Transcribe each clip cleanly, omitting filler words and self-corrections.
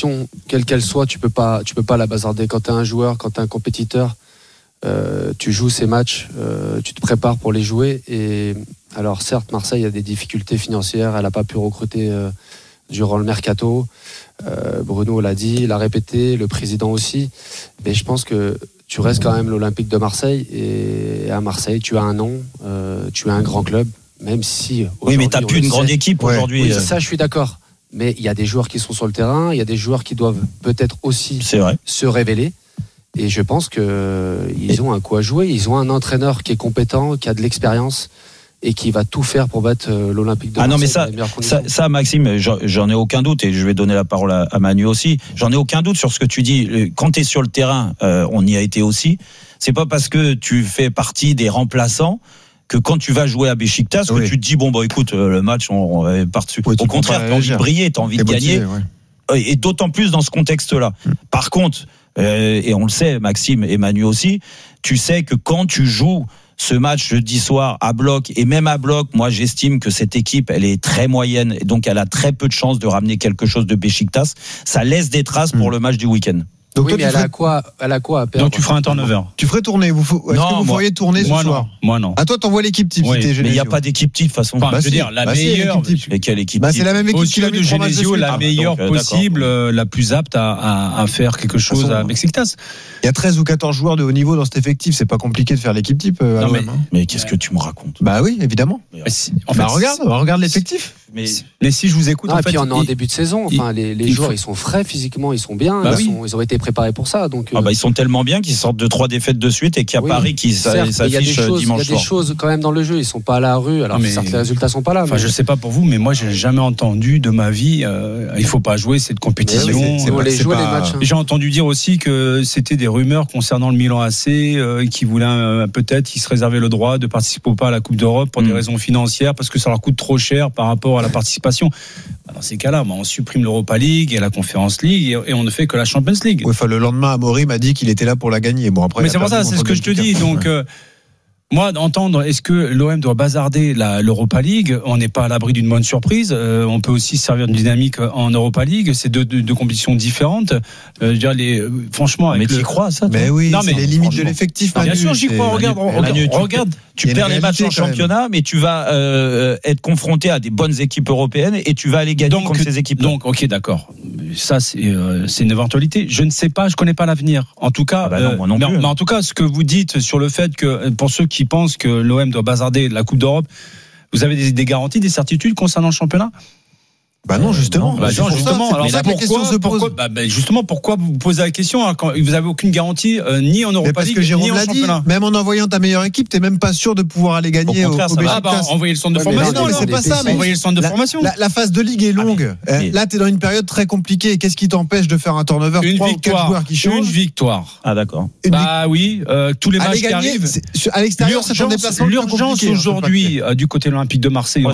compétition, quelle qu'elle soit, tu peux pas la bazarder. Quand t'es un joueur, quand t'es un compétiteur, tu joues ces matchs, tu te prépares pour les jouer. Et alors certes, Marseille a des difficultés financières, elle a pas pu recruter durant le mercato. Bruno l'a dit, l'a répété, le président aussi. Mais je pense que tu restes quand même l'Olympique de Marseille. Et à Marseille, tu as un nom, tu as un grand club, même si. Oui, mais t'as plus une grande équipe aujourd'hui. Oui, ça, je suis d'accord. Mais il y a des joueurs qui sont sur le terrain, il y a des joueurs qui doivent peut-être aussi se révéler. Et je pense qu'ils ont un coup à jouer. Ils ont un entraîneur qui est compétent, qui a de l'expérience et qui va tout faire pour battre l'Olympique de Marseille. Ah non, mais ça, Maxime, j'en ai aucun doute, et je vais donner la parole à Manu aussi. J'en ai aucun doute sur ce que tu dis. Quand tu es sur le terrain, on y a été aussi. C'est pas parce que tu fais partie des remplaçants que quand tu vas jouer à Beşiktaş, que tu te dis, écoute, le match, on est par-dessus. Au contraire, tu as envie de briller, tu as envie de gagner. Et d'autant plus dans ce contexte-là. Par contre, et on le sait, Maxime et Manu aussi, tu sais que quand tu joues ce match jeudi soir à bloc, et même à bloc, moi j'estime que cette équipe elle est très moyenne et donc elle a très peu de chances de ramener quelque chose de Beşiktaş. Ça laisse des traces pour le match du week-end. Donc oui, mais elle a quoi à perdre. Donc tu feras un turnover. Tu ferais tourner. Est-ce que vous feriez tourner ce soir? Moi non. À toi, t'envoies l'équipe type. Oui, mais il n'y a pas d'équipe type de toute façon. Je veux dire, la meilleure. Mais quelle équipe type? C'est la même équipe qui l'a mis 3 matchs de suite. La meilleure possible, la plus apte à faire quelque chose à Beşiktaş. Il y a 13 ou 14 joueurs de haut niveau dans cet effectif. C'est pas compliqué de faire l'équipe type. Mais qu'est-ce que tu me racontes? Bah oui, évidemment. Regarde l'effectif. Mais si je vous écoute, en fait, puis on est en début de saison. Enfin, les joueurs, ils sont frais physiquement, ils sont bien. Ils ont été préparés pour ça. Donc, ils sont tellement bien qu'ils sortent de 3 défaites de suite et qu'il y a Paris qui s'affiche dimanche soir. Il y a des choses quand même dans le jeu. Ils sont pas à la rue. Alors certes, les résultats sont pas là. Enfin, je sais pas pour vous, mais moi, j'ai jamais entendu de ma vie. Il faut pas jouer cette compétition. J'ai entendu dire aussi que c'était des rumeurs concernant le Milan AC qui voulaient peut-être, qui se réservaient le droit de participer ou pas à la Coupe d'Europe pour des raisons financières parce que ça leur coûte trop cher par rapport à la participation. Dans ces cas-là, on supprime l'Europa League et la Conference League et on ne fait que la Champions League. Oui, le lendemain, Amorim m'a dit qu'il était là pour la gagner. Bon, après, mais c'est pour ça, c'est ce que je te dis. Donc, moi, d'entendre, est-ce que l'OM doit bazarder l'Europa League? On n'est pas à l'abri d'une bonne surprise. On peut aussi servir de dynamique en Europa League. C'est deux compétitions différentes. Je veux dire, franchement, mais tu y crois, ça? Mais oui, c'est les limites de l'effectif. Bien sûr, j'y crois. Regarde. Tu perds les matchs en championnat, mais tu vas être confronté à des bonnes équipes européennes et tu vas aller gagner contre ces équipes. Donc, ok, d'accord. Ça, c'est une éventualité. Je ne sais pas, je connais pas l'avenir. En tout cas, moi non plus. Mais en tout cas, ce que vous dites sur le fait que pour ceux qui pensent que l'OM doit bazarder la Coupe d'Europe, vous avez des garanties, des certitudes concernant le championnat? Non, justement. Justement. Alors justement, pourquoi vous posez la question quand vous n'avez aucune garantie ni en Europa League ni en championnat? Même en envoyant ta meilleure équipe, t'es même pas sûr de pouvoir aller gagner au Beşiktaş. Envoyer le centre de formation. Non, mais c'est pas ça. Envoyer le centre de formation. La phase de ligue est longue. Là, t'es dans une période très compliquée. Qu'est-ce qui t'empêche de faire un turnover? 3 ou 4 joueurs qui changent. Une victoire. Ah d'accord. Oui, tous les matchs qui arrivent. À l'extérieur, c'est un déplacement. L'urgence aujourd'hui du côté de l'Olympique de Marseille,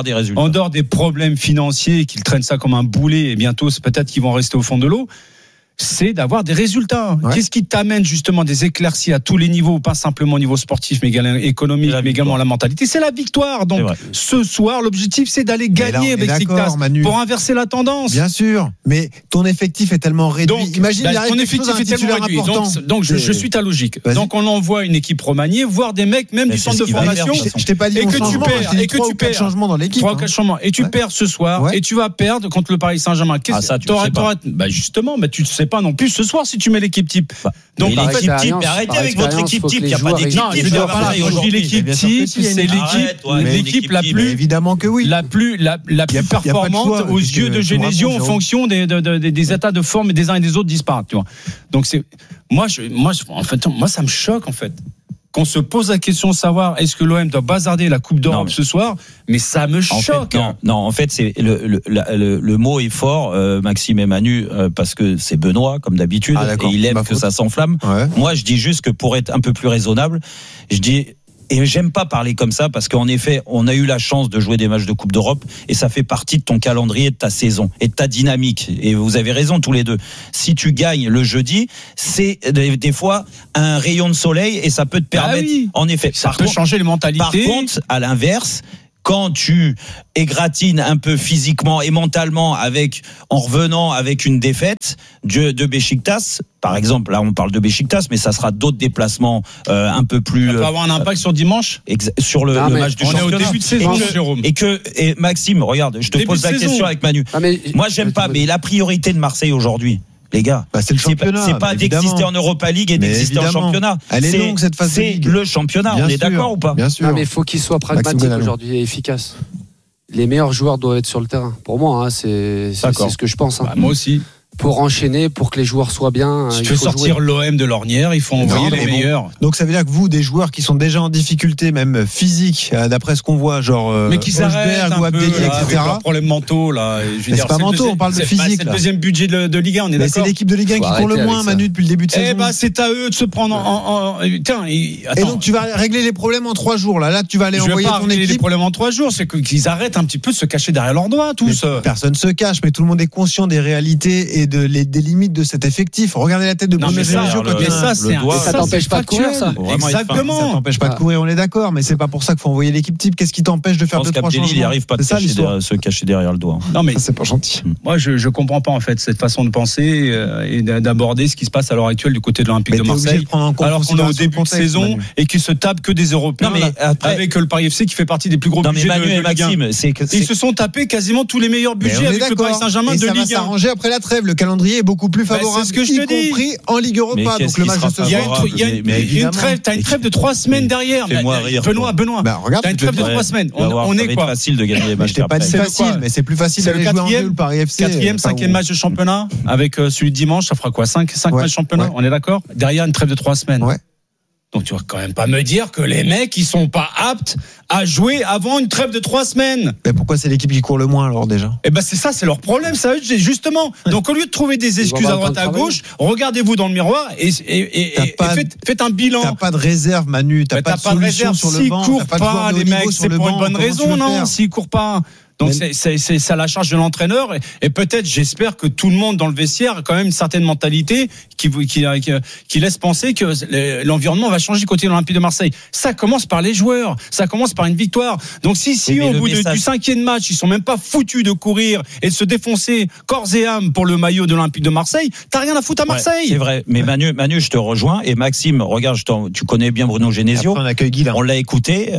en dehors des problèmes financiers qu'ils traînent ça comme un boulet et bientôt c'est peut-être qu'ils vont rester au fond de l'eau, c'est d'avoir des résultats. Qu'est-ce qui t'amène justement des éclaircies à tous les niveaux, pas simplement au niveau sportif mais également économique, mais également la mentalité? C'est la victoire. Donc ce soir, l'objectif c'est d'aller gagner avec Beşiktaş pour inverser la tendance. Bien sûr, mais ton effectif est tellement réduit. Donc, imagine ton effectif est tellement réduit. Donc je suis ta logique. Donc on envoie une équipe remaniée, voire des mecs même du centre de formation. Je t'ai pas dit et que tu perds changements dans l'équipe. 3 ou 4 changements et tu perds ce soir et tu vas perdre contre le Paris Saint-Germain. Justement, tu ne sais pas non plus ce soir si tu mets l'équipe type. Donc l'équipe type, mais arrêtez avec votre équipe type, il n'y a pas d'équipe type. Je dis l'équipe type, c'est l'équipe la plus, évidemment que oui, la plus performante aux yeux de Genesio en fonction des états de forme des uns et des autres disparates, tu vois. Donc c'est moi ça me choque en fait. Qu'on se pose la question de savoir est-ce que l'OM doit bazarder la Coupe d'Europe ce soir, mais ça me choque. En fait, c'est le mot est fort, Maxime et Manu, parce que c'est Benoît comme d'habitude et il aime que ça s'enflamme. Moi, je dis juste que pour être un peu plus raisonnable, je dis. Et j'aime pas parler comme ça parce qu'en effet, on a eu la chance de jouer des matchs de Coupe d'Europe et ça fait partie de ton calendrier, de ta saison et de ta dynamique. Et vous avez raison tous les deux. Si tu gagnes le jeudi, c'est des fois un rayon de soleil et ça peut te permettre, en effet, ça peut changer les mentalités. Par contre, à l'inverse, quand tu égratines un peu physiquement et mentalement en revenant avec une défaite de Beşiktaş, par exemple, là on parle de Beşiktaş, mais ça sera d'autres déplacements un peu plus. Ça peut avoir un impact sur dimanche. Sur le match du championnat. On est au début de saison, Jérôme. Et Maxime, regarde, je te pose la question avec Manu. Moi j'aime pas, mais la priorité de Marseille aujourd'hui, les gars, c'est le championnat. C'est pas d'exister en Europa League et d'exister en championnat. Elle est longue cette phase de ligue. C'est le championnat, on est d'accord ou pas? Bien sûr. Non, mais il faut qu'il soit pragmatique aujourd'hui et efficace. Les meilleurs joueurs doivent être sur le terrain. Pour moi, c'est ce que je pense. Moi aussi. Pour enchaîner, pour que les joueurs soient bien. Si tu veux sortir l'OM de l'ornière, il faut envoyer les meilleurs. Donc ça veut dire que vous, des joueurs qui sont déjà en difficulté, même physique, d'après ce qu'on voit, genre mais qui s'arrêtent ou Abdelli, etc. Avec leurs problèmes mentaux là. C'est pas mentaux, on parle de physique. C'est le deuxième budget de Ligue 1, on est d'accord. C'est l'équipe de Ligue 1 qui court le moins, Manu, depuis le début de saison. C'est à eux de se prendre en. Tiens, et donc tu vas régler les problèmes en 3 jours. Là, tu vas aller envoyer ton équipe. Je vais pas régler les problèmes en 3 jours, c'est qu'ils arrêtent un petit peu de se cacher derrière leurs doigts, tous. Personne se cache, mais tout le monde est conscient des réalités et des limites de cet effectif. Regardez la tête de Bruno Genesio. Ça t'empêche pas de courir, ça. Exactement. Ça t'empêche pas de courir, on est d'accord, mais c'est pas pour ça qu'il faut envoyer l'équipe type. Qu'est-ce qui t'empêche de faire 2-3 changements? Il arrive pas de se cacher derrière le doigt. Non mais c'est pas gentil. Moi je comprends pas en fait cette façon de penser et d'aborder ce qui se passe à l'heure actuelle du côté de l'Olympique de Marseille, alors qu'on est au début de saison et qu'ils se tapent que des Européens avec le Paris FC qui fait partie des plus gros budgets de Ligue 1. Ils se sont tapés quasiment tous les meilleurs budgets avec le Paris Saint-Germain de Ligue 1. Ça va s'arranger après la trêve. Le calendrier est beaucoup plus favorable. C'est ce que je te dis. Y compris en Ligue Europa. Donc le match de ce soir. Il y a une trêve. T'as une trêve de 3 semaines derrière. Benoît. T'as une trêve de 3 semaines. On est quoi? C'est facile de gagner les matchs. C'est pas facile, mais c'est plus facile d'aller jouer en jeu le Paris FC. 4e, 5e match de championnat avec celui de dimanche. Ça fera quoi? 5 matchs de championnat. On est d'accord? Derrière une trêve de 3 semaines. Ouais. Donc tu vas quand même pas me dire que les mecs ils sont pas aptes à jouer avant une trêve de 3 semaines. Mais pourquoi c'est l'équipe qui court le moins alors déjà? C'est ça, c'est leur problème, ça justement. Donc au lieu de trouver des excuses à droite à gauche, regardez-vous dans le miroir et faites un bilan. T'as pas de réserve, Manu. T'as pas de solution sur le banc. S'ils courent pas, les mecs, c'est pour une bonne raison, non? S'ils courent pas. Donc c'est à la charge de l'entraîneur et peut-être j'espère que tout le monde dans le vestiaire a quand même une certaine mentalité qui laisse penser que l'environnement va changer côté de l'Olympique de Marseille. Ça commence par les joueurs, ça commence par une victoire. Donc si au bout du 5e match ils sont même pas foutus de courir et de se défoncer corps et âme pour le maillot de l'Olympique de Marseille, t'as rien à foutre à Marseille. C'est vrai, mais Manu, je te rejoins et Maxime, regarde, tu connais bien Bruno Genesio. Après, on accueille Guy, on l'a écouté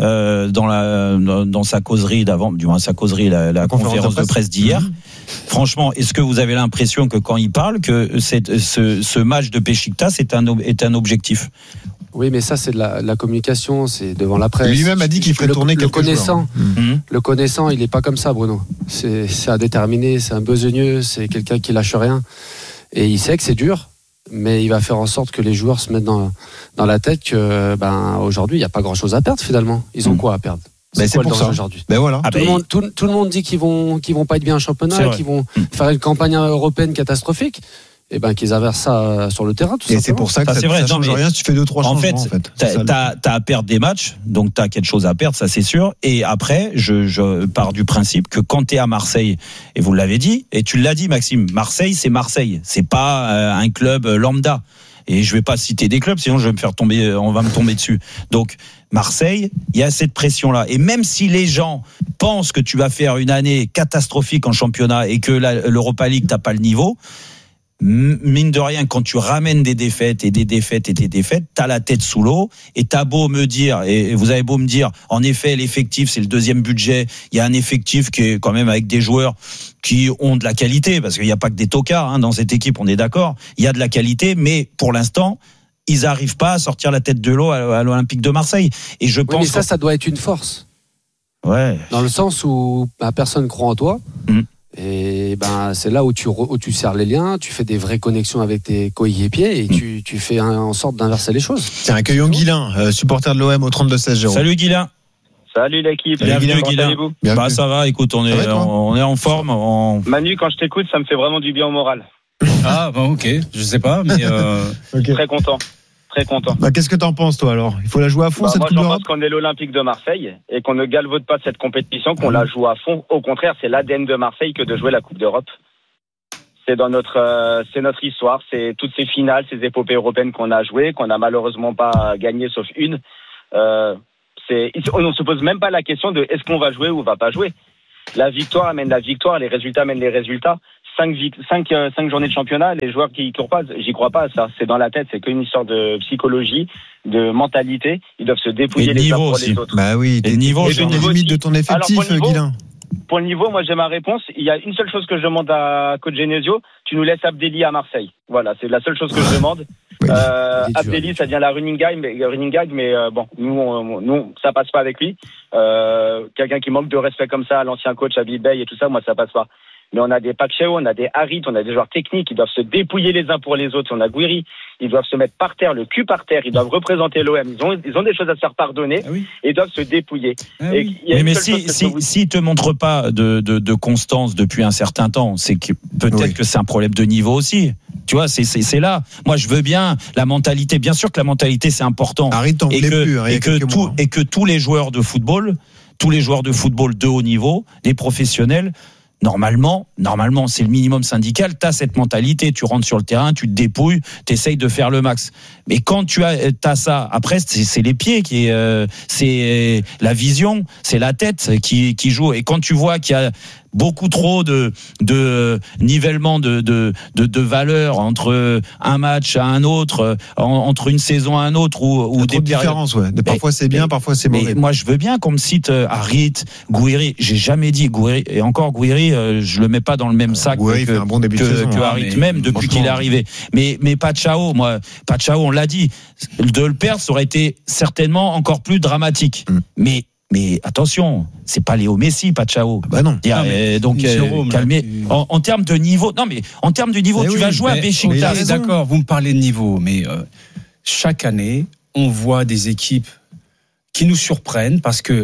dans sa causerie d'avant, du moins sa causerie la conférence de presse d'hier. Franchement, est-ce que vous avez l'impression que quand il parle que ce match de Beşiktaş est un objectif? Oui, mais ça c'est de la communication, c'est devant la presse. Lui-même a dit qu'il ferait tourner quelques joueurs. Le connaissant, il est pas comme ça, Bruno. C'est indéterminé, c'est un besogneux, c'est quelqu'un qui lâche rien. Et il sait que c'est dur, mais il va faire en sorte que les joueurs se mettent dans la tête que aujourd'hui il n'y a pas grand-chose à perdre finalement. Ils ont quoi à perdre? C'est pour ça aujourd'hui. Voilà. Tout le monde dit qu'ils vont pas être bien en championnat, qu'ils vont faire une campagne européenne catastrophique. Et qu'ils inversent ça sur le terrain, tout simplement. Et c'est pour ça que ça change rien si tu fais 2-3 changements. En fait, t'as à perdre des matchs, donc t'as quelque chose à perdre, ça c'est sûr. Et après, je pars du principe que quand t'es à Marseille, et vous l'avez dit, et tu l'as dit Maxime, Marseille, c'est pas un club lambda. Et je vais pas citer des clubs, sinon on va me tomber dessus. Donc Marseille, il y a cette pression-là. Et même si les gens pensent que tu vas faire une année catastrophique en championnat et que l'Europa League t'as pas le niveau, mine de rien, quand tu ramènes des défaites, t'as la tête sous l'eau, et t'as beau me dire, et vous avez beau me dire, en effet, l'effectif, c'est le 2e budget, il y a un effectif qui est quand même avec des joueurs qui ont de la qualité, parce qu'il n'y a pas que des tocards, dans cette équipe, on est d'accord, il y a de la qualité, mais pour l'instant, ils n'arrivent pas à sortir la tête de l'eau à l'Olympique de Marseille. Et je pense mais ça doit être une force. Ouais. Dans le sens où personne croit en toi. Et c'est là où tu serres les liens, tu fais des vraies connexions avec tes coéquipiers et tu fais en sorte d'inverser les choses. Tiens, accueillons Guilain, supporter de l'OM au 32-16, Jérôme. Salut Guilain. Salut l'équipe. Bienvenue Guilain. Ça va, écoute, on est en forme. Manu, quand je t'écoute, ça me fait vraiment du bien au moral. Ah bon, ok, je sais pas, mais okay. Très content. Qu'est-ce que t'en penses toi alors? Il faut la jouer à fond cette Coupe d'Europe? Moi j'en pense qu'on est l'Olympique de Marseille et qu'on ne galvaude pas cette compétition, qu'on la joue à fond. Au contraire, c'est l'ADN de Marseille que de jouer la Coupe d'Europe. C'est notre histoire, c'est toutes ces finales, ces épopées européennes qu'on a jouées, qu'on n'a malheureusement pas gagnées sauf une. On ne se pose même pas la question de est-ce qu'on va jouer ou on va pas jouer. La victoire amène la victoire, les résultats amènent les résultats. 5 journées de championnat, les joueurs qui courent pas, j'y crois pas, ça. C'est dans la tête, c'est qu'une histoire de psychologie, de mentalité. Ils doivent se dépouiller les uns pour les autres. Bah oui, et niveau, c'est une limite de ton effectif, Guilain. Pour le niveau, moi j'ai ma réponse. Il y a une seule chose que je demande à coach Genesio, tu nous laisses Abdelli à Marseille. Voilà, c'est la seule chose que je demande. Abdelli, ça devient la running gag, mais bon, nous, ça passe pas avec lui. Quelqu'un qui manque de respect comme ça à l'ancien coach Habib Bey et tout ça, moi ça passe pas. Mais on a des Pacheco, on a des Harit, on a des joueurs techniques, ils doivent se dépouiller les uns pour les autres. On a Gouiri, ils doivent se mettre par terre, le cul par terre, ils doivent représenter l'OM. Ils ont des choses à se faire pardonner et ils doivent se dépouiller. Mais s'ils te montrent pas de constance depuis un certain temps, c'est que peut-être que c'est un problème de niveau aussi. Tu vois, c'est là. Moi, je veux bien la mentalité. Bien sûr que la mentalité, c'est important. Harit, t'en voulais plus. Et que tous les joueurs de football de haut niveau, les professionnels, Normalement, c'est le minimum syndical. T'as cette mentalité, tu rentres sur le terrain, tu te dépouilles, t'essayes de faire le max. Mais quand t'as ça, après c'est les pieds c'est la vision, c'est la tête qui joue. Et quand tu vois qu'il y a beaucoup trop de nivellement de valeur entre un match à un autre, entre une saison à un autre, ou des différences, ouais. Parfois c'est bien, parfois c'est mauvais. Moi je veux bien qu'on me cite Harit, Gouiri. J'ai jamais dit Gouiri, et encore Gouiri, je le mets pas dans le même sac fait un bon début de saison, que Harit, même depuis qu'il est arrivé. Mais Pacheco, on l'a dit, de le perdre, ça aurait été certainement encore plus dramatique. Mais attention, c'est pas Léo Messi, Pacheco. Bah non. Donc calmez. En termes de niveau, tu vas jouer à Beşiktaş. D'accord, vous me parlez de niveau, mais chaque année, on voit des équipes qui nous surprennent parce que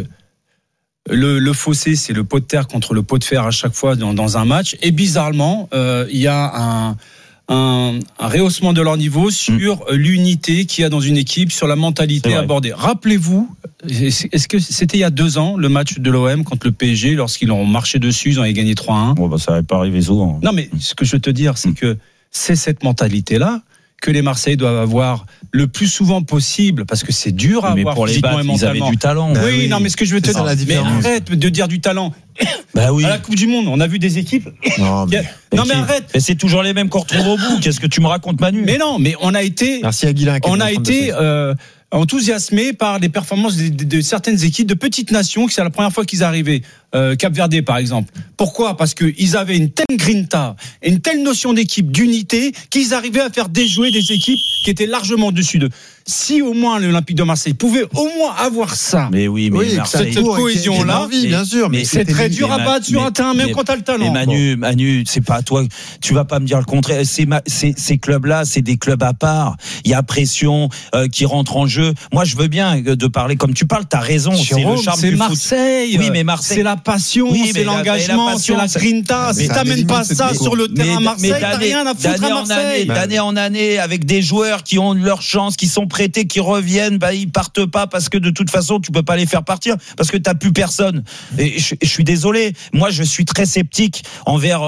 le fossé, c'est le pot de terre contre le pot de fer à chaque fois dans un match. Et bizarrement, il y a un rehaussement de leur niveau sur l'unité qu'il y a dans une équipe, sur la mentalité abordée. Rappelez-vous, est-ce que c'était il y a 2 ans, le match de l'OM contre le PSG, lorsqu'ils ont marché dessus, ils ont gagné 3-1. Bon, ça n'avait pas arrivé souvent. Non, mais ce que je veux te dire, c'est que c'est cette mentalité-là que les Marseillais doivent avoir le plus souvent possible, parce que c'est dur à avoir physiquement et mentalement. Ils avaient du talent. Oui, non, mais ce que je veux te dire, mais arrête de dire du talent. À la Coupe du Monde, on a vu des équipes. Non, mais arrête. Mais c'est toujours les mêmes qu'on retrouve au bout. Qu'est-ce que tu me racontes, Manu? Mais non, mais on a été. Merci à Guilain. On a été enthousiasmé par les performances de certaines équipes de petites nations, que c'est la première fois qu'ils arrivaient. Cap-Verdé par exemple. Pourquoi ? Parce qu'ils avaient une telle grinta, une telle notion d'équipe, d'unité, qu'ils arrivaient à faire déjouer des équipes qui étaient largement au-dessus d'eux. Si au moins l'Olympique de Marseille pouvait au moins avoir ça, mais Marseille, cette cohésion-là, bien sûr, mais c'est très dur à battre sur un terrain, même quand t'as le talent. Mais Manu, c'est pas toi, tu vas pas me dire le contraire. Ces clubs-là, c'est des clubs à part. Il y a pression qui rentre en jeu. Moi, je veux bien de parler comme tu parles. T'as raison. Jérôme, c'est le charme du Marseille. Foot. Oui, mais Marseille, c'est la passion, c'est l'engagement, c'est la grinta. Si t'amènes pas ça sur le terrain Marseille, t'as rien à foutre à Marseille. D'année en année, avec des joueurs qui ont leur chance, qui sont prêtés, qui reviennent, ils partent pas parce que de toute façon, tu peux pas les faire partir parce que t'as plus personne. Et je suis désolé. Moi, je suis très sceptique envers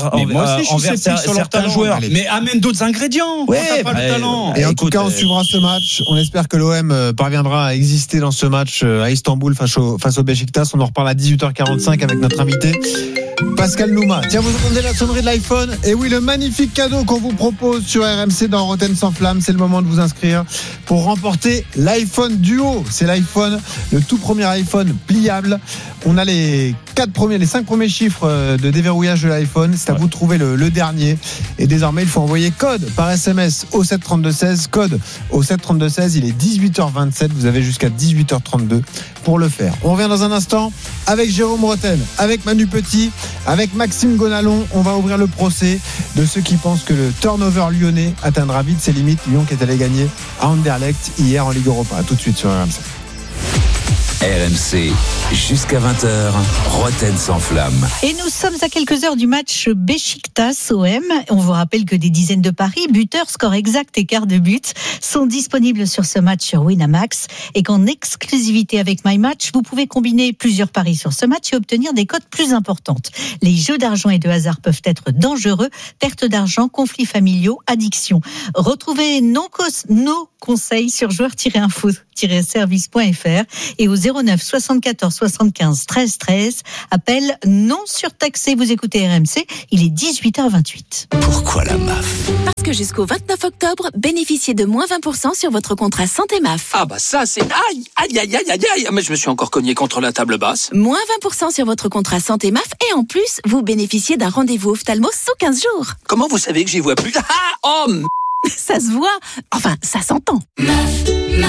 certains joueurs. Mais amène d'autres ingrédients. Ouais, t'as pas le talent. Et en tout cas, on suivra ce match. On espère que l'OM parviendra à exister dans ce match à Istanbul face au Beşiktaş. On en reparle à 18h45 avec notre invité Pascal Nouma. Tiens, vous entendez la sonnerie de l'iPhone? Et oui, le magnifique cadeau qu'on vous propose sur RMC dans Rotten sans flamme, c'est le moment de vous inscrire pour remporter l'iPhone Duo. C'est l'iPhone, le tout premier iPhone pliable. On a les 5 premiers chiffres de déverrouillage de l'iPhone. C'est à vous de trouver le dernier. Et désormais, il faut envoyer code par SMS au 732-16. Code au 732-16. Il est 18h27. Vous avez jusqu'à 18h32 pour le faire. On revient dans un instant avec Jérôme Rotten, avec Manu Petit, avec Maxime Gonalon. On va ouvrir le procès de ceux qui pensent que le turnover lyonnais atteindra vite ses limites. Lyon qui est allé gagner à Anderlecht hier en Ligue Europa. À tout de suite sur RMC. RMC, jusqu'à 20h, Rotten sans flamme. Et nous sommes à quelques heures du match Beşiktaş-OM. On vous rappelle que des dizaines de paris, buteurs, score exact et quart de but sont disponibles sur ce match sur Winamax et qu'en exclusivité avec MyMatch, vous pouvez combiner plusieurs paris sur ce match et obtenir des cotes plus importantes. Les jeux d'argent et de hasard peuvent être dangereux, perte d'argent, conflits familiaux, addiction. Retrouvez nos conseils sur joueur-info-service.fr et au 09 74 75 13 13. Appel non surtaxé. Vous écoutez RMC, il est 18h28. Pourquoi la MAF ? Parce que jusqu'au 29 octobre, bénéficiez de moins 20% sur votre contrat santé MAF. Ah bah ça c'est... Aïe, aïe, aïe, aïe, aïe, aïe. Mais je me suis encore cogné contre la table basse. Moins 20% sur votre contrat santé MAF et en plus, vous bénéficiez d'un rendez-vous ophtalmo sous 15 jours. Comment vous savez que j'y vois plus ? Ah, oh, ça se voit. Enfin, ça s'entend. MAF,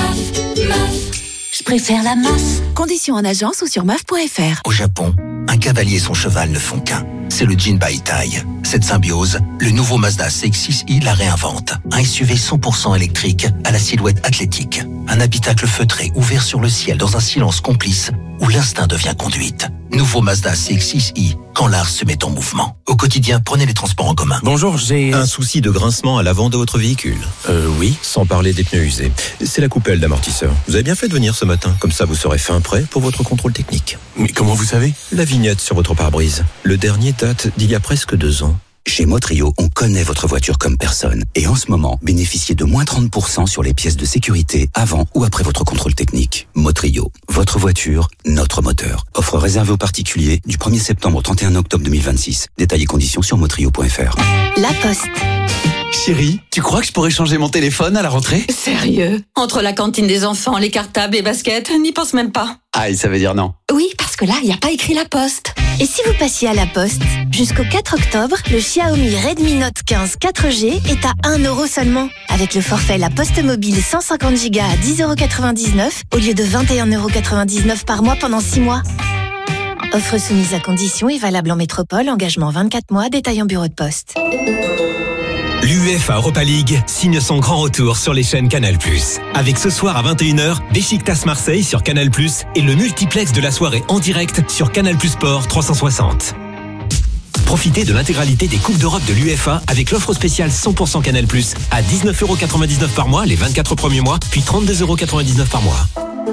je préfère la MAF. Conditions en agence ou sur MAF.fr. Au Japon, un cavalier et son cheval ne font qu'un. C'est le Jinbai Tai. Cette symbiose, le nouveau Mazda CX-6i la réinvente. Un SUV 100% électrique à la silhouette athlétique. Un habitacle feutré ouvert sur le ciel dans un silence complice où l'instinct devient conduite. Nouveau Mazda CX-6i, quand l'art se met en mouvement. Au quotidien, prenez les transports en commun. Bonjour, j'ai un souci de grincement à l'avant de votre véhicule. Oui. Sans parler des pneus usés. C'est la coupelle d'amortisseur. Vous avez bien fait de venir ce matin. Comme ça, vous serez fin prêt pour votre contrôle technique. Mais comment vous savez ? La vignette sur votre pare-brise. Le dernier date d'il y a presque 2 ans. Chez Motrio, on connaît votre voiture comme personne. Et en ce moment, bénéficiez de moins 30% sur les pièces de sécurité avant ou après votre contrôle technique. Motrio, votre voiture, notre moteur. Offre réservée aux particuliers du 1er septembre au 31 octobre 2026. Détails et conditions sur motrio.fr. La Poste. Chérie, tu crois que je pourrais changer mon téléphone à la rentrée ? Sérieux ? Entre la cantine des enfants, les cartables, les baskets, n'y pense même pas. Ah, ça veut dire non. Oui, parce que là, il n'y a pas écrit La Poste. Et si vous passiez à La Poste ? Jusqu'au 4 octobre, le Xiaomi Redmi Note 15 4G est à 1 € seulement. Avec le forfait La Poste Mobile 150 Go à 10,99 € au lieu de 21,99 € par mois pendant 6 mois. Offre soumise à conditions et valable en métropole, engagement 24 mois, détail en bureau de poste. L'UEFA Europa League signe son grand retour sur les chaînes Canal+. Avec ce soir à 21h, Beşiktaş Marseille sur Canal+, et le multiplex de la soirée en direct sur Canal+ Sport 360. Profitez de l'intégralité des Coupes d'Europe de l'UEFA avec l'offre spéciale 100% Canal+, à 19,99 € par mois les 24 premiers mois, puis 32,99 € par mois.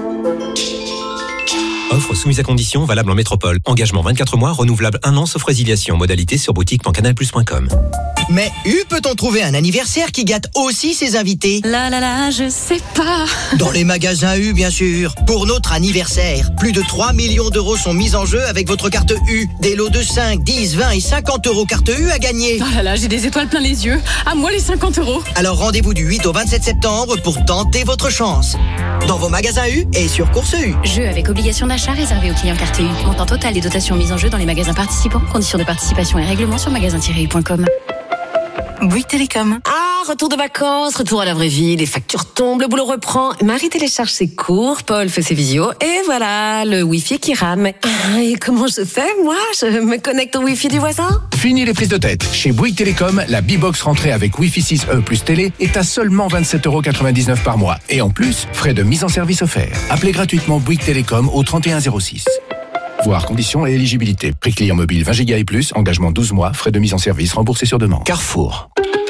Offre soumise à conditions, valable en métropole. Engagement 24 mois, renouvelable 1 an, sauf résiliation. Modalité sur boutique.canalplus.com. Mais peut-on trouver un anniversaire qui gâte aussi ses invités ? Là, je sais pas. Dans les magasins U, bien sûr. Pour notre anniversaire, plus de 3 millions d'euros sont mis en jeu avec votre carte U. Des lots de 5, 10, 20 et 50 € carte U à gagner. Oh là, j'ai des étoiles plein les yeux. À moi les 50 €. Alors rendez-vous du 8 au 27 septembre pour tenter votre chance. Dans vos magasins U et sur Course U. Jeu avec obligation d'achat réservé aux clients carte U. Montant total des dotations mises en jeu dans les magasins participants. Conditions de participation et règlements sur magasin-u.com. Bouygues Télécom. Ah, retour de vacances, retour à la vraie vie, les factures tombent, le boulot reprend. Marie télécharge ses cours, Paul fait ses visios, et voilà, le Wi-Fi qui rame. Et comment je fais, moi ? Je me connecte au Wi-Fi du voisin ? Fini les prises de tête. Chez Bouygues Télécom, la B-Box rentrée avec Wi-Fi 6E plus télé est à seulement 27,99 € par mois. Et en plus, frais de mise en service offerts. Appelez gratuitement Bouygues Télécom au 3106. Voir conditions et éligibilité. Prix client mobile 20 Go et plus, engagement 12 mois, frais de mise en service remboursés sur demande. Carrefour.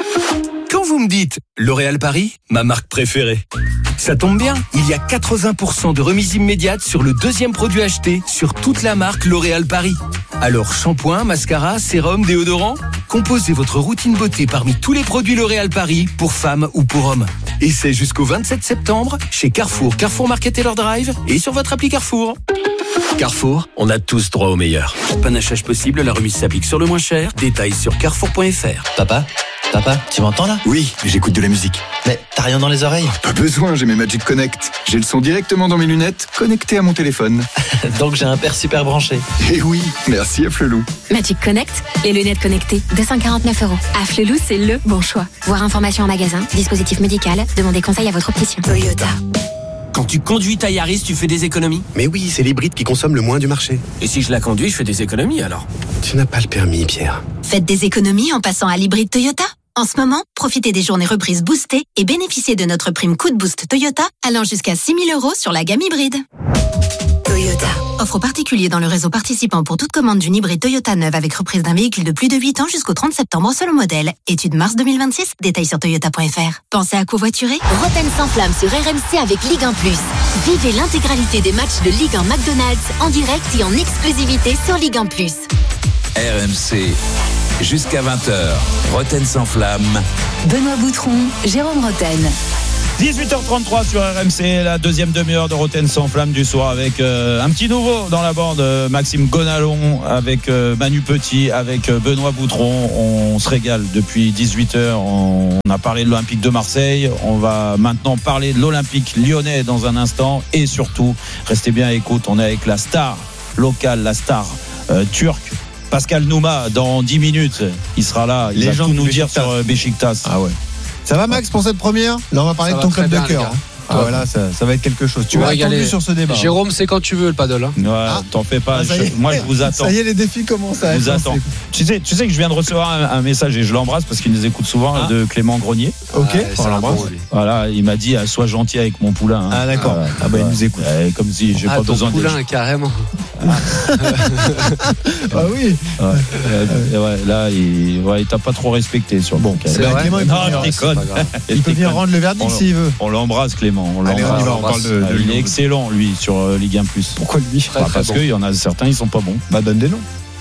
Quand vous me dites L'Oréal Paris, ma marque préférée, ça tombe bien, il y a 80% de remise immédiate sur le 2e produit acheté sur toute la marque L'Oréal Paris. Alors shampoing, mascara, sérum, déodorant, composez votre routine beauté parmi tous les produits L'Oréal Paris pour femmes ou pour hommes. Et c'est jusqu'au 27 septembre chez Carrefour, Carrefour Market Taylor Drive et sur votre appli Carrefour. Carrefour, on a tous droit au meilleur. Panachage possible, la remise s'applique sur le moins cher. Détails sur carrefour.fr. Papa, tu m'entends là ? Oui, j'écoute de la musique. Mais t'as rien dans les oreilles ? Pas besoin, j'ai mes Magic Connect. J'ai le son directement dans mes lunettes, connecté à mon téléphone. Donc j'ai un père super branché. Et oui, merci Afflelou. Magic Connect, les lunettes connectées, 249 €. Afflelou, c'est le bon choix. Voir information en magasin, dispositif médical, demandez conseil à votre opticien. Toyota. Quand tu conduis ta Yaris, tu fais des économies ? Mais oui, c'est l'hybride qui consomme le moins du marché. Et si je la conduis, je fais des économies alors ? Tu n'as pas le permis, Pierre. Faites des économies en passant à l'hybride Toyota. En ce moment, profitez des journées reprises boostées et bénéficiez de notre prime coup de boost Toyota allant jusqu'à 6 000 € sur la gamme hybride. Toyota. Offre particulaire dans le réseau participant pour toute commande d'une hybride Toyota neuve avec reprise d'un véhicule de plus de 8 ans jusqu'au 30 septembre selon modèle. Étude mars 2026, détails sur toyota.fr. Pensez à covoiturer ? Rotten sans flamme sur RMC avec Ligue 1+. Vivez l'intégralité des matchs de Ligue 1 McDonald's en direct et en exclusivité sur Ligue 1+. RMC, jusqu'à 20h, Rotten sans flamme. Benoît Boutron, Jérôme Rotten. 18h33 sur RMC, la deuxième demi-heure de Roten sans flamme du soir avec un petit nouveau dans la bande, Maxime Gonalon, avec Manu Petit, avec Benoît Boutron. On se régale depuis 18h. On a parlé de l'Olympique de Marseille. On va maintenant parler de l'Olympique lyonnais dans un instant. Et surtout, restez bien à l'écoute, on est avec la star locale, la star turque, Pascal Nouma, dans 10 minutes. Il sera là, il va tout nous dire sur Beşiktaş. Ah ouais. Ça va Max pour cette première ? Là on va parler de ton club de cœur. Ah voilà, ça va être quelque chose. Tu vas attendu sur ce débat. Jérôme, c'est quand tu veux le paddle. T'en fais pas. Moi, je vous attends. Ça y est, les défis commencent à vous attends. Tu sais que je viens de recevoir un message et je l'embrasse parce qu'il nous écoute souvent de Clément Grenier. Ok. On l'embrasse. Voilà, il m'a dit sois gentil avec mon poulain. Ah d'accord. Il nous écoute. Comme si j'ai pas besoin de. Poulain carrément. Ah oui. Là, il t'a pas trop respecté sur le bon. C'est vrai. Il peut venir rendre le verdict s'il veut. On l'embrasse Clément. Allez, on y va, on parle de il est excellent lui sur Ligue 1+. Pourquoi lui ? Parce qu'il y en a certains, ils sont pas bons. Donne des noms.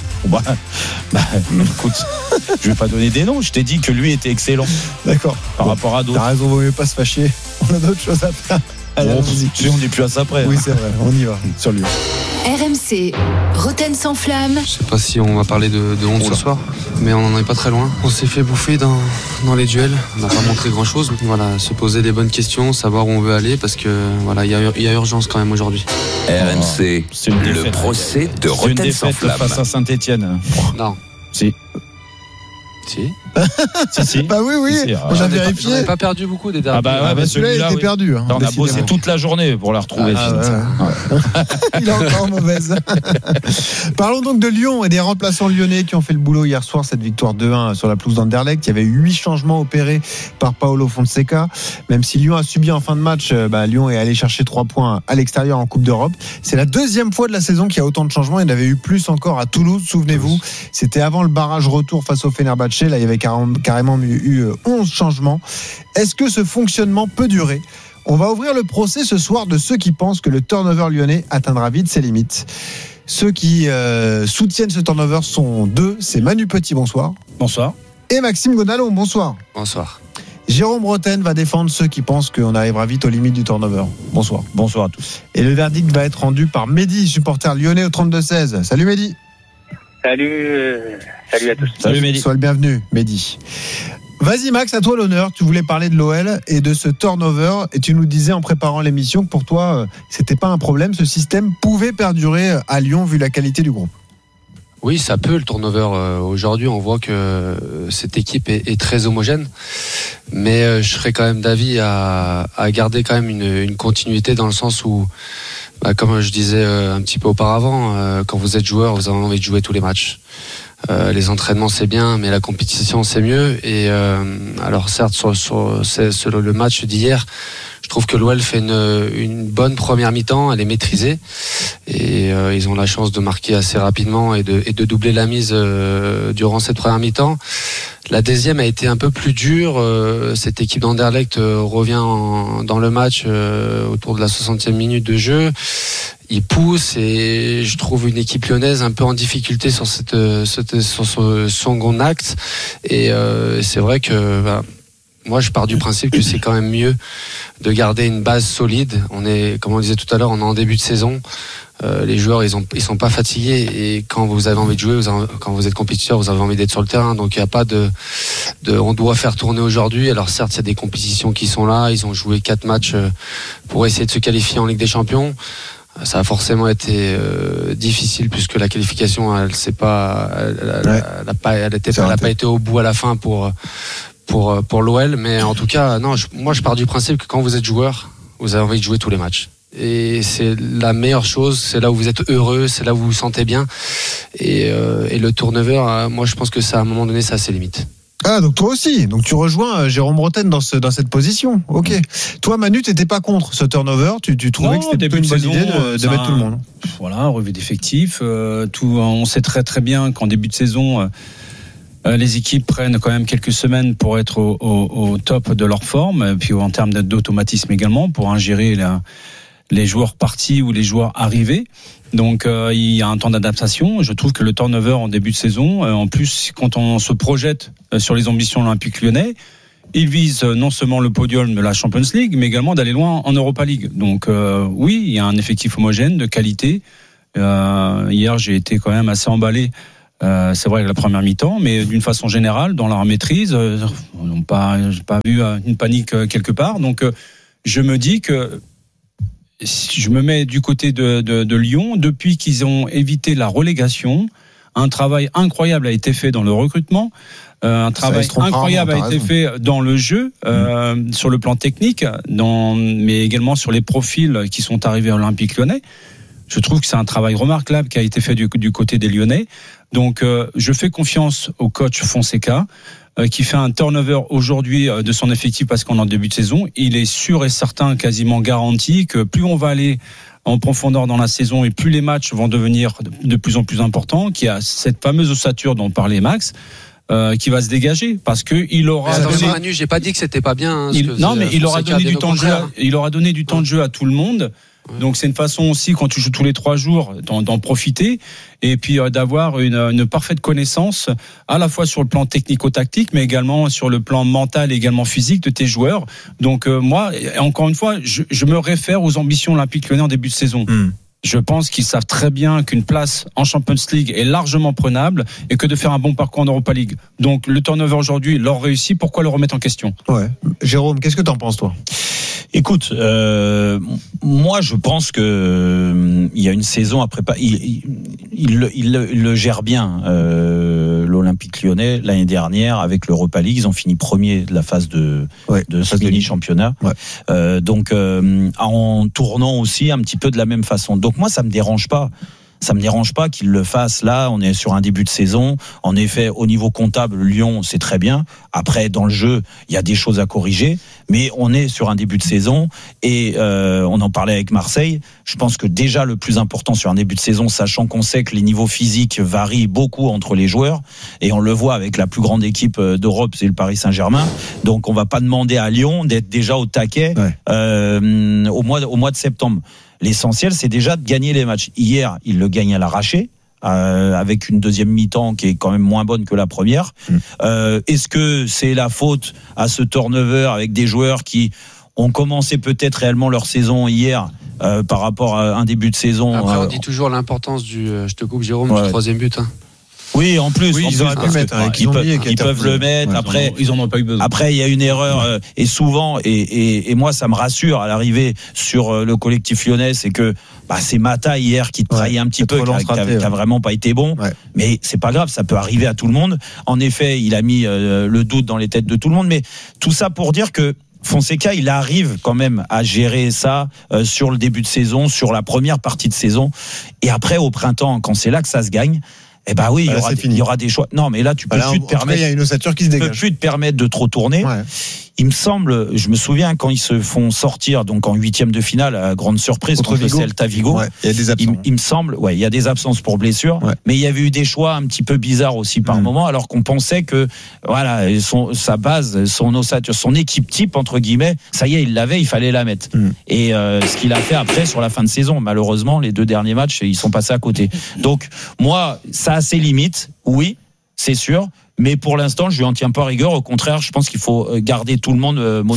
Écoute, je vais pas donner des noms. Je t'ai dit que lui était excellent. D'accord. Par rapport à d'autres. T'as raison, vaut mieux pas se fâcher. On a d'autres choses à faire. Allez, on n'est plus à ça près. Oui, c'est vrai. On y va sur Lyon. RMC, Roten sans flamme. Je sais pas si on va parler de honte ce soir, mais on n'en est pas très loin. On s'est fait bouffer dans les duels. On n'a pas montré grand chose. Voilà, se poser des bonnes questions, savoir où on veut aller, parce que voilà, il y a urgence quand même aujourd'hui. RMC, le procès de Roten sans flamme. Face à Saint-Etienne. Non. Si. Si. Bah oui. On a vérifié. On n'a pas perdu beaucoup des derniers. Celui-là, il était perdu. On a bossé toute la journée pour la retrouver. Il est encore mauvaise. Parlons donc de Lyon et des remplaçants lyonnais qui ont fait le boulot hier soir, cette victoire 2-1 sur la pelouse d'Anderlecht. Il y avait 8 changements opérés par Paolo Fonseca. Même si Lyon a subi en fin de match, Lyon est allé chercher 3 points à l'extérieur en Coupe d'Europe. C'est la deuxième fois de la saison qu'il y a autant de changements. Il y en avait eu plus encore à Toulouse, souvenez-vous. C'était avant le barrage retour face au Fenerbahçe. Là, il y avait carrément eu 11 changements. Est-ce que ce fonctionnement peut durer ? On va ouvrir le procès ce soir de ceux qui pensent que le turnover lyonnais atteindra vite ses limites. Ceux qui soutiennent ce turnover sont deux. C'est Manu Petit, bonsoir. Bonsoir. Et Maxime Gonalon, bonsoir. Bonsoir. Jérôme Roten va défendre ceux qui pensent qu'on arrivera vite aux limites du turnover. Bonsoir. Bonsoir à tous. Et le verdict va être rendu par Mehdi, supporter lyonnais au 32-16. Salut Mehdi. Salut à tous. Salut Mehdi. Sois le bienvenu, Mehdi. Vas-y Max, à toi l'honneur. Tu voulais parler de l'OL et de ce turnover et tu nous disais en préparant l'émission que pour toi, c'était pas un problème. Ce système pouvait perdurer à Lyon vu la qualité du groupe. Oui, ça peut le turnover. Aujourd'hui, on voit que cette équipe est très homogène, mais je serais quand même d'avis à garder quand même une continuité dans le sens où, comme je disais un petit peu auparavant, quand vous êtes joueur, vous avez envie de jouer tous les matchs. Les entraînements c'est bien, mais la compétition c'est mieux. Et alors certes sur le match d'hier, je trouve que l'OL fait une bonne première mi-temps, elle est maîtrisée et ils ont la chance de marquer assez rapidement et de doubler la mise durant cette première mi-temps. La deuxième a été un peu plus dure. Cette équipe d'Anderlecht revient dans le match autour de la 60e minute de jeu. Il pousse et je trouve une équipe lyonnaise un peu en difficulté sur ce second acte. Et c'est vrai que moi je pars du principe que c'est quand même mieux de garder une base solide. On est, comme on disait tout à l'heure, on est en début de saison. Les joueurs ils sont pas fatigués et quand vous avez envie de jouer, quand vous êtes compétiteur, vous avez envie d'être sur le terrain. Donc il n'y a pas de on doit faire tourner aujourd'hui. Alors certes, il y a des compétitions qui sont là. Ils ont joué 4 matchs pour essayer de se qualifier en Ligue des Champions. Ça a forcément été difficile puisque la qualification, elle n'a pas été au bout à la fin pour l'OL. Mais en tout cas, non, moi je pars du principe que quand vous êtes joueur, vous avez envie de jouer tous les matchs. Et c'est la meilleure chose, c'est là où vous êtes heureux, c'est là où vous vous sentez bien. Et le turnover, moi je pense que ça, à un moment donné, ça a ses limites. Ah, donc toi aussi. Donc tu rejoins Jérôme Roten dans cette position. Ok. Toi, Manu, t'étais pas contre ce turnover. Tu trouvais que c'était plutôt une bonne idée de mettre tout le monde. Voilà, revue d'effectifs. On sait très très bien qu'en début de saison, les équipes prennent quand même quelques semaines pour être au top de leur forme, puis en termes d'automatisme également, pour ingérer les joueurs partis ou les joueurs arrivés. Donc il y a un temps d'adaptation. Je trouve que le turnover en début de saison, en plus quand on se projette sur les ambitions olympiques lyonnais, ils visent non seulement le podium de la Champions League, mais également d'aller loin en Europa League. Donc oui, il y a un effectif homogène, de qualité. Hier, j'ai été quand même assez emballé. C'est vrai que la première mi-temps, mais d'une façon générale, dans leur maîtrise, j'ai pas vu une panique quelque part. Donc, je me dis que si je me mets du côté de Lyon, depuis qu'ils ont évité la relégation, un travail incroyable a été fait dans le recrutement. Un travail incroyable a été fait dans le jeu, sur le plan technique, mais également sur les profils qui sont arrivés à l'Olympique Lyonnais. Je trouve que c'est un travail remarquable qui a été fait du côté des Lyonnais. Donc, je fais confiance au coach Fonseca, qui fait un turnover aujourd'hui de son effectif parce qu'on est en début de saison. Il est sûr et certain, quasiment garanti, que plus on va aller en profondeur dans la saison et plus les matchs vont devenir de plus en plus importants, qu'il y a cette fameuse ossature dont parlait Max, qui va se dégager parce que il aura. Attention Manu, j'ai pas dit que c'était pas bien. Mais il aura donné du temps de jeu. Il aura donné du temps de jeu à tout le monde. Donc c'est une façon aussi, quand tu joues tous les 3 jours, d'en profiter et puis d'avoir une parfaite connaissance à la fois sur le plan technico-tactique, mais également sur le plan mental et également physique de tes joueurs. Donc moi, encore une fois, je me réfère aux ambitions olympiques lyonnais en début de saison. Je pense qu'ils savent très bien qu'une place en Champions League est largement prenable et que de faire un bon parcours en Europa League. Donc le turnover aujourd'hui leur réussit, pourquoi le remettre en question ? Ouais. Jérôme, qu'est-ce que t'en penses toi ? Écoute, moi je pense que il y a une saison après pas, il le gère bien l'Olympique Lyonnais l'année dernière avec l'Europa League, ils ont fini premier de la phase de ce mini championnat. Ouais. Donc en tournant aussi un petit peu de la même façon. Donc moi ça me dérange pas. Ça me dérange pas qu'ils le fassent là. On est sur un début de saison. En effet, au niveau comptable, Lyon, c'est très bien. Après, dans le jeu, il y a des choses à corriger. Mais on est sur un début de saison et on en parlait avec Marseille. Je pense que déjà le plus important sur un début de saison, sachant qu'on sait que les niveaux physiques varient beaucoup entre les joueurs et on le voit avec la plus grande équipe d'Europe, c'est le Paris Saint-Germain. Donc on va pas demander à Lyon d'être déjà au taquet au mois de septembre. L'essentiel, c'est déjà de gagner les matchs. Hier, il le gagne à l'arraché, avec une deuxième mi-temps qui est quand même moins bonne que la première. Est-ce que c'est la faute à ce turnover avec des joueurs qui ont commencé peut-être réellement leur saison hier par rapport à un début de saison? Après, on dit toujours l'importance je te coupe Jérôme, du troisième but. Oui, en plus, ils auraient pu le mettre. Ils peuvent le mettre. Après, ils en ont pas eu besoin. Après, il y a une erreur et souvent, et moi, ça me rassure à l'arrivée sur le collectif lyonnais, c'est que c'est Mata hier qui trahit un petit peu, qui a vraiment pas été bon. Ouais. Mais c'est pas grave, ça peut arriver à tout le monde. En effet, il a mis le doute dans les têtes de tout le monde. Mais tout ça pour dire que Fonseca, il arrive quand même à gérer ça sur le début de saison, sur la première partie de saison, et après au printemps, quand c'est là que ça se gagne. Eh ben oui, il y aura des choix. Non, mais là, tu peux plus te permettre. Il y a une ossature qui se dégage. Tu peux plus te permettre de trop tourner. Ouais. Il me semble, je me souviens quand ils se font sortir, donc en 8e de finale, à grande surprise contre le Celta Vigo. Ouais, il y a des absences. Il me semble, il y a des absences pour blessure, mais il y avait eu des choix un petit peu bizarres aussi par moment, alors qu'on pensait que, voilà, sa base, son ossature, son équipe type entre guillemets, ça y est, il l'avait, il fallait la mettre. Et ce qu'il a fait après sur la fin de saison, malheureusement, les 2 derniers matchs, ils sont passés à côté. Donc moi, ça a ses limites, oui, c'est sûr. Mais pour l'instant, je lui en tiens pas rigueur. Au contraire, je pense qu'il faut garder tout le monde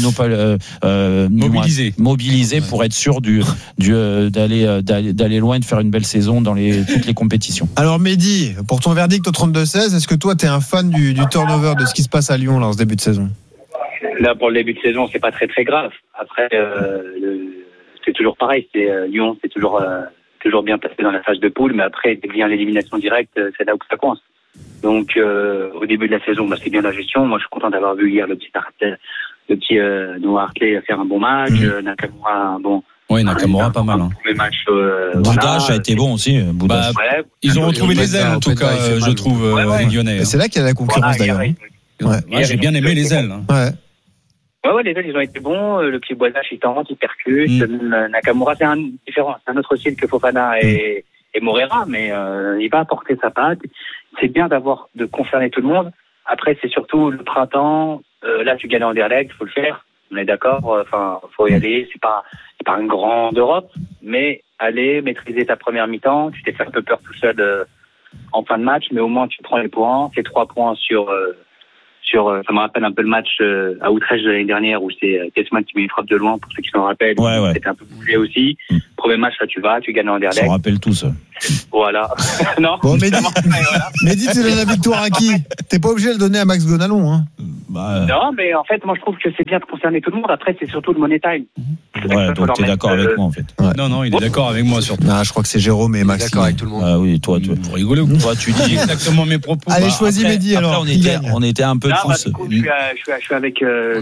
mobilisé pour être sûr d'aller loin et de faire une belle saison dans toutes les compétitions. Alors Mehdi, pour ton verdict au 32-16, est-ce que toi tu es un fan du turnover, de ce qui se passe à Lyon là en ce début de saison? Là, pour le début de saison, c'est pas très très grave. Après, c'est toujours pareil. Lyon, c'est toujours bien placé dans la phase de poule, mais après, dès qu'il vient l'élimination directe, c'est là où ça coince. Donc, au début de la saison, c'est bien la gestion. Moi, je suis content d'avoir vu hier le petit Noah Hartley faire un bon match, Nakamura un bon. Oui, Nakamura pas mal. Boudache a été bon aussi. Ils ont retrouvé les ailes, en tout cas, je trouve, les Lyonnais. C'est là qu'il y a la concurrence d'ailleurs. J'ai bien aimé les ailes. Ouais, les ailes, ils ont été bons. Le petit Boudache, il tente, il percute. Nakamura, c'est un autre style que Fofana et Moreira, mais il va apporter sa patte. C'est bien de concerner tout le monde. Après, c'est surtout le printemps. Là, tu gagnes en Anderlecht, il faut le faire. On est d'accord. Enfin, faut y aller. C'est pas un grand d'Europe, mais aller maîtriser ta première mi-temps. Tu t'es fait un peu peur tout seul en fin de match, mais au moins tu prends les points. C'est 3 points sur ça me rappelle un peu le match à Utrecht de l'année dernière où c'est Tessman qui met une frappe de loin, pour ceux qui s'en rappellent. Ouais. C'était un peu bougé aussi. Premier match, là, tu gagnes en Anderlecht. On rappelle tout ça. Voilà. Non. Bon, Mehdi, tu donnes la victoire à qui? T'es pas obligé de le donner à Max Gonalon, hein. Non, mais en fait, moi, je trouve que c'est bien de concerner tout le monde. Après, c'est surtout le money time. Ouais, donc t'es d'accord avec moi, en fait. Ouais. Non, il est d'accord avec moi surtout. Non, je crois que c'est Jérôme et Max. D'accord avec tout le monde. Ah oui, toi, Pour rigoler ou toi, tu dis exactement mes propos. Allez, choisis Mehdi alors. Après, on était un peu tous. Du coup, je suis avec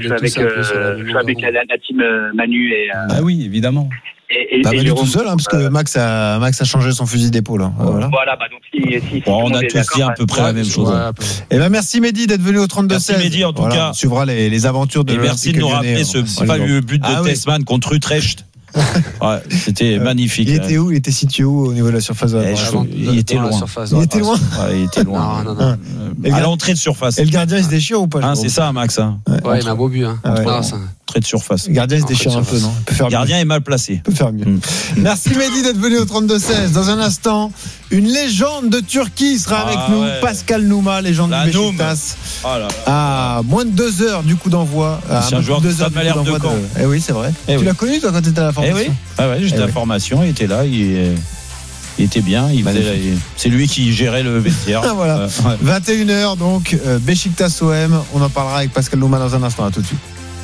la team Manu et. Ah oui, évidemment. Manu tout seul, parce que Max a changé son fusil d'épaule. Hein. Voilà. Donc si on a tous dit à peu près la même chose. Et merci Mehdi d'être venu au 32-16. Merci Mehdi, en tout cas. On suivra les aventures de. Et merci de nous rappeler ce fameux but de Tessman contre Utrecht. Ouais, c'était magnifique. Il était où? Il était situé où au niveau de la surface de la Il était loin. Il était loin. Ouais, il était loin. Non. À l'entrée de surface. Et le gardien il se déchire ou pas? C'est ça, Max. Ouais, il a un beau but. Entrée de surface. Le gardien il se déchire un peu, non? Le gardien est mal placé. Peut faire mieux. Merci Mehdi d'être venu au 32-16. Dans un instant, une légende de Turquie sera avec nous. Pascal Nouma, légende du Beşiktaş. À moins de 2 heures du coup d'envoi. C'est un joueur de Stade Malherbe de Caen. Eh oui, c'est vrai. Tu l'as connu toi quand tu étais à la formation? Eh oui. Ah ouais, j'étais à la formation, il était là, il était bien, c'est lui qui gérait le vestiaire. Voilà. 21h donc, Beşiktaş OM, on en parlera avec Pascal Nouma dans un instant, à tout de suite.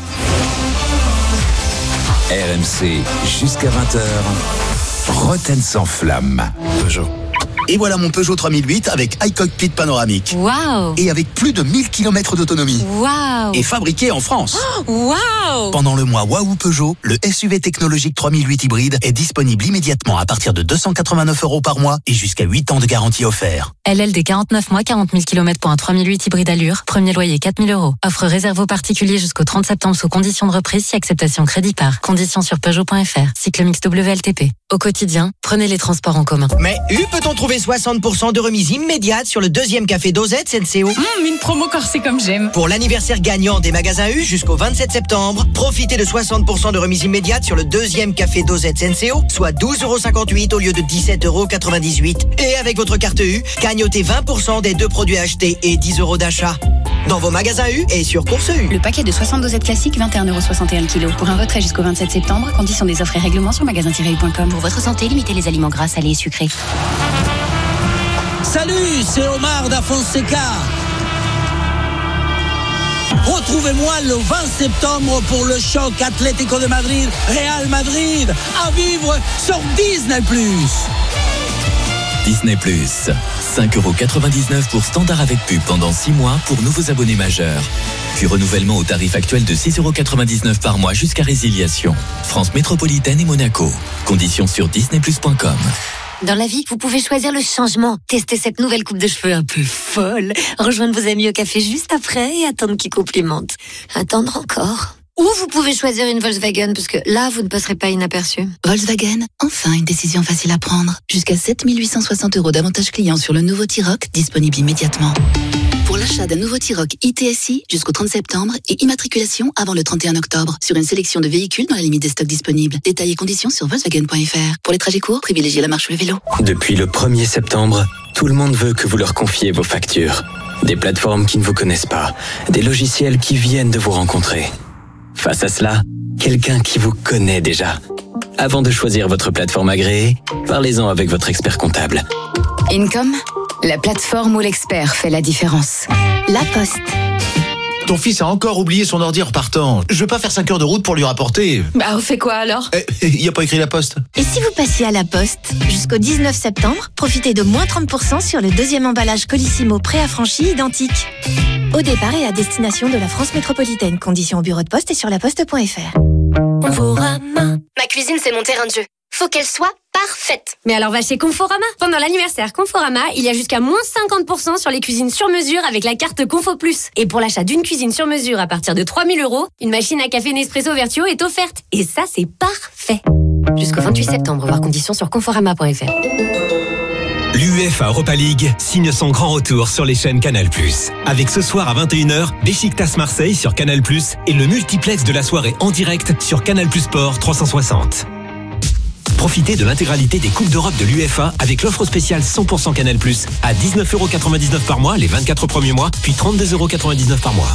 RMC jusqu'à 20h, Roten sans flamme. Peugeot. Et voilà mon Peugeot 3008 avec iCockpit panoramique. Waouh! Et avec plus de 1000 km d'autonomie. Waouh! Et fabriqué en France. Waouh! Pendant le mois Waouh Peugeot, le SUV technologique 3008 hybride est disponible immédiatement à partir de 289 € par mois et jusqu'à 8 ans de garantie offert. LLD 49 mois, 40 000 km pour un 3008 hybride allure. Premier loyer 4 000 €. Offre réservée aux particuliers jusqu'au 30 septembre sous conditions de reprise si acceptation crédit par. Conditions sur Peugeot.fr. Cycle mix WLTP. Au quotidien, prenez les transports en commun. Mais peut-on trouver 60% de remise immédiate sur le deuxième café Dosette SNCO? Une promo corsée comme j'aime. Pour l'anniversaire gagnant des magasins U jusqu'au 27 septembre, profitez de 60% de remise immédiate sur le deuxième café Dosette SNCO, soit 12,58 € au lieu de 17,98 €. Et avec votre carte U, gagnotez 20% des 2 produits achetés et 10 € d'achat. Dans vos magasins U et sur Course U. Le paquet de 60 dosettes classiques, 21,61 € le kilo. Pour un retrait jusqu'au 27 septembre, conditions des offres et règlements sur magasin-u.com. Pour votre santé, limitez les aliments gras, salés et sucrés. Salut, c'est Omar da Fonseca. Retrouvez-moi le 20 septembre pour le choc Atlético de Madrid, Real Madrid, à vivre sur Disney+. Disney+, 5,99 € pour standard avec pub pendant 6 mois pour nouveaux abonnés majeurs. Puis renouvellement au tarif actuel de 6,99 € par mois jusqu'à résiliation. France métropolitaine et Monaco. Conditions sur disneyplus.com. Dans la vie, vous pouvez choisir le changement. Testez cette nouvelle coupe de cheveux un peu folle. Rejoindre vos amis au café juste après et attendre qu'ils complimentent. Attendre encore. Ou vous pouvez choisir une Volkswagen, parce que là, vous ne passerez pas inaperçu. Volkswagen, enfin une décision facile à prendre. Jusqu'à 7 860 € d'avantages clients sur le nouveau T-Roc, disponible immédiatement. Pour l'achat d'un nouveau T-Roc ITSI jusqu'au 30 septembre et immatriculation avant le 31 octobre sur une sélection de véhicules dans la limite des stocks disponibles. Détails et conditions sur Volkswagen.fr. Pour les trajets courts, privilégiez la marche ou le vélo. Depuis le 1er septembre, tout le monde veut que vous leur confiez vos factures. Des plateformes qui ne vous connaissent pas, des logiciels qui viennent de vous rencontrer. Face à cela, quelqu'un qui vous connaît déjà. Avant de choisir votre plateforme agréée, parlez-en avec votre expert comptable. Income, la plateforme où l'expert fait la différence. La Poste. Ton fils a encore oublié son ordi en repartant. Je veux pas faire 5 heures de route pour lui rapporter. On fait quoi alors? Il a pas écrit La Poste. Et si vous passiez à La Poste, jusqu'au 19 septembre, profitez de moins 30% sur le deuxième emballage Colissimo préaffranchi identique. Au départ et à destination de la France métropolitaine. Conditions au bureau de poste et sur laposte.fr. Conforama. Ma cuisine, c'est mon terrain de jeu. Faut qu'elle soit parfaite. Mais alors va chez Conforama. Pendant l'anniversaire Conforama, il y a jusqu'à moins 50% sur les cuisines sur mesure avec la carte Confo Plus. Et pour l'achat d'une cuisine sur mesure à partir de 3 000 €, une machine à café Nespresso Vertuo est offerte. Et ça, c'est parfait. Jusqu'au 28 septembre, voir conditions sur conforama.fr. L'UEFA Europa League signe son grand retour sur les chaînes Canal+. Avec ce soir à 21h, Beşiktaş Marseille sur Canal+, et le multiplex de la soirée en direct sur Canal+ Sport 360. Profitez de l'intégralité des Coupes d'Europe de l'UEFA avec l'offre spéciale 100% Canal+, à 19,99€ par mois les 24 premiers mois, puis 32,99€ par mois.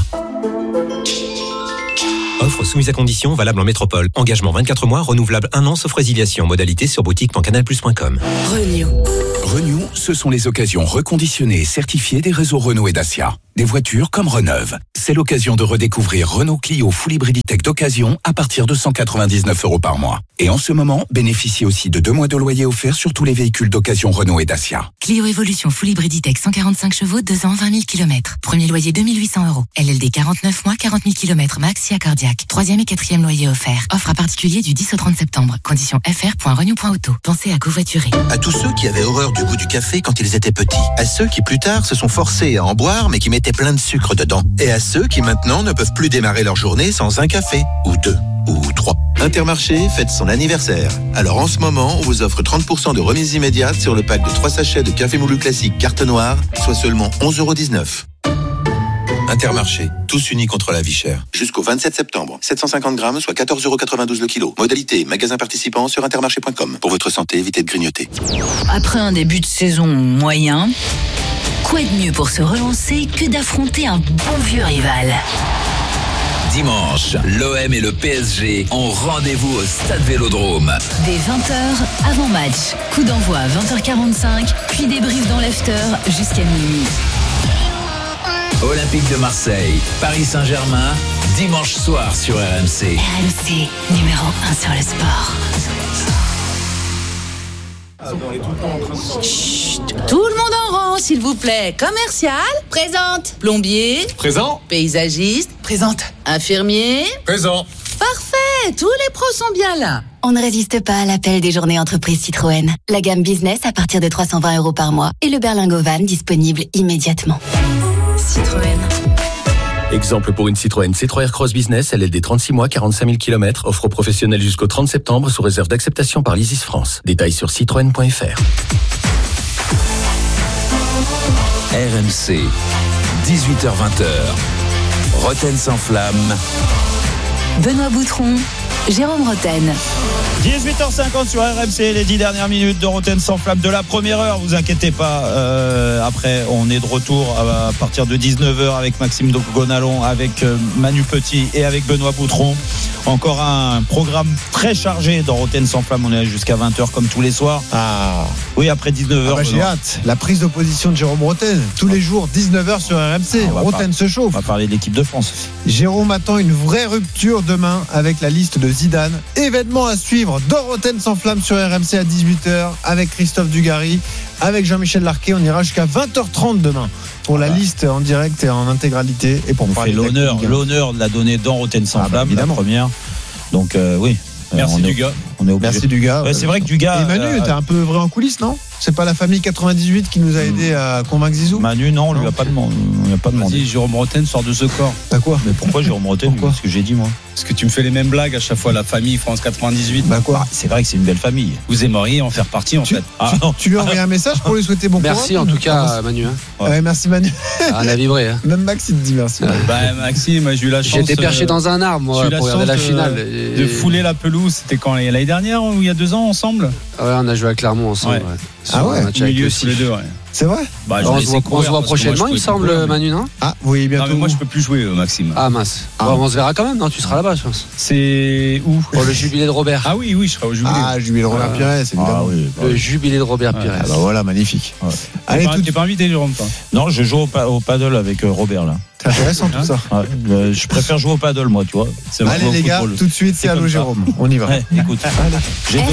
Offre soumise à condition, valable en métropole. Engagement 24 mois, renouvelable 1 an, sauf résiliation. Modalité sur boutique.canalplus.com. Renew, ce sont les occasions reconditionnées et certifiées des réseaux Renault et Dacia. Des voitures comme Reneuve. C'est l'occasion de redécouvrir Renault Clio Full Hybrid E-Tech d'occasion à partir de 199€ par mois. Et en ce moment, bénéficiez aussi de 2 mois de loyer offert sur tous les véhicules d'occasion Renault et Dacia. Clio Evolution Full Hybrid E-Tech 145 chevaux, 2 ans, 20 000 km. Premier loyer 2 800€. LLD 49 mois, 40 000 km max, si cardiaque. 3e et 4e loyer offert. Offre à particulier du 10 au 30 septembre. Conditions fr.renew.auto. Pensez à covoiturer. À tous ceux qui avaient horreur du goût du café quand ils étaient petits. À ceux qui plus tard se sont forcés à en boire mais qui mettaient plein de sucre dedans. Et à ceux qui maintenant ne peuvent plus démarrer leur journée sans un café. Ou 2. Ou 3. Intermarché fête son anniversaire. Alors en ce moment, on vous offre 30% de remise immédiate sur le pack de 3 sachets de café moulu classique carte noire, soit seulement 11,19€. Intermarché, tous unis contre la vie chère. Jusqu'au 27 septembre, 750 grammes, soit 14,92€ le kilo. Modalité, magasin participant sur intermarché.com. Pour votre santé, évitez de grignoter. Après un début de saison moyen, quoi de mieux pour se relancer que d'affronter un bon vieux rival? Dimanche, l'OM et le PSG ont rendez-vous au Stade Vélodrome. Dès 20h, avant match, coup d'envoi à 20h45, puis débrief dans l'after jusqu'à minuit. Olympique de Marseille, Paris Saint-Germain, dimanche soir sur RMC. RMC, numéro 1 sur le sport. Chut, tout le monde en rang, s'il vous plaît. Commercial, présente. Plombier, présent. Paysagiste, présente. Infirmier, présent. Parfait, tous les pros sont bien là. On ne résiste pas à l'appel des journées entreprises Citroën. La gamme business à partir de 320€ par mois et le berlingot van disponible immédiatement. Citroën. Exemple pour une Citroën C3 Aircross Business, LLD 36 mois, 45 000 km, offre professionnelle jusqu'au 30 septembre sous réserve d'acceptation par l'ISIS France. Détails sur citroën.fr. RMC, 18h-20h, Roten sans flamme. Benoît Boutron, Jérôme Roten. 18h50 sur RMC, les 10 dernières minutes de Roten sans flamme de la première heure. Vous inquiétez pas, après on est de retour à partir de 19h avec Maxime Gonalon, avec Manu Petit et avec Benoît Boutron. Encore un programme très chargé dans Roten sans flamme. On est jusqu'à 20h comme tous les soirs. Ah oui, après 19h. J'ai hâte. La prise d'opposition de Jérôme Roten tous les jours 19h sur RMC. Roten se chauffe. On va parler de l'équipe de France. Jérôme attend une vraie rupture demain avec la liste de Zidane. Événement à suivre dans Roten sans flamme sur RMC à 18h avec Christophe Dugarry, avec Jean-Michel Larquet. On ira jusqu'à 20h30 demain pour la liste en direct et en intégralité et pour parler l'honneur de la donner dans Roten sans flamme, évidemment. La première. Donc oui. Merci Dugas. Merci Dugas. Ouais, c'est vrai que Dugas. Et Manu, t'es un peu vrai en coulisses, non? C'est pas la famille 98 qui nous a aidé à convaincre Zizou? Manu, non, on lui a pas demandé. Vas-y, Jérôme Roten sort de ce corps. T'as quoi? Mais pourquoi Jérôme Roten? Qu'est-ce que j'ai dit moi? Parce que tu me fais les mêmes blagues à chaque fois, la famille France 98. Bah quoi? C'est vrai que c'est une belle famille. Vous aimeriez en faire partie en fait. Tu lui as envoyé un message pour lui souhaiter bon courage? Merci en tout cas Manu. Ouais, merci Manu. On a vibré. Hein. Même Max il te dit merci. Maxime, j'ai eu la chance. J'étais perché dans un arbre moi pour regarder la finale. De fouler la pelouse, c'était quand l'année dernière ou il y a 2 ans ensemble? Ouais, on a joué à Clermont ensemble. Ouais. Ah ouais, au milieu tous les deux. Ouais. C'est vrai? On se voit prochainement, il me semble, Manu, non? Ah oui, bientôt. Non, mais moi je peux plus jouer, Maxime. Ah mince. On se verra quand même, non? Tu seras là-bas, je pense. C'est où? Pour le jubilé de Robert. Ah oui, je serai au jubilé. Ah, jubilé de Robert Pires, évidemment. Le jubilé de Robert Pires. Ah bah voilà, magnifique. Allez, t'es pas invité, Jérôme, toi? Non, je joue au paddle avec Robert là. C'est intéressant tout ça. Je préfère jouer au paddle, moi, tu vois. Allez les gars, tout de suite, c'est Allô Jérôme. On y va. Écoute, j'ai